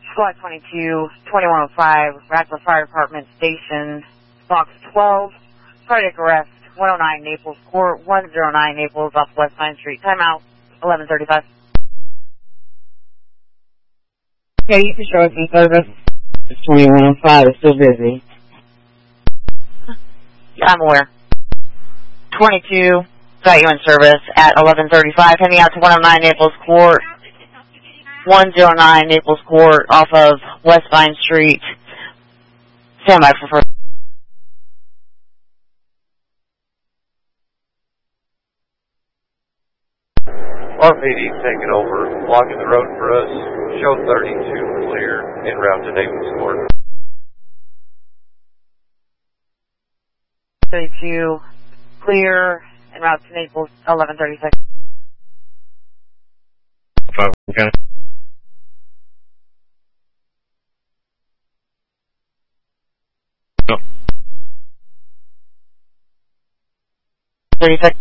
Squad 22, 2105, Radcliffe Fire Department Station, Box 12, cardiac arrest, 109 Naples Court, 109 Naples off West Pine Street. Timeout, 11:35. Okay, you can show us in service. It's 2105, it's still busy. I'm aware. 22, got you in service at 11:35, heading out to 109 Naples Court, 109 Naples Court off of West Vine Street. Stand by for further. RPD taking over, blocking the road for us. Show 32 clear, en route to Naples Court. 32, clear, en route to Naples, 11:36. Okay. No. 36.